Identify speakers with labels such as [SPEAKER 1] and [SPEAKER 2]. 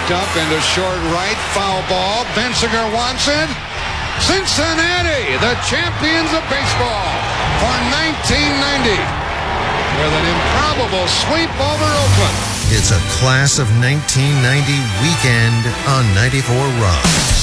[SPEAKER 1] Popped up into short right, foul ball. Bensinger wants it. Cincinnati, the champions of baseball for 1990, with an improbable sweep over Oakland.
[SPEAKER 2] It's a class of 1990 weekend on 94 Rock.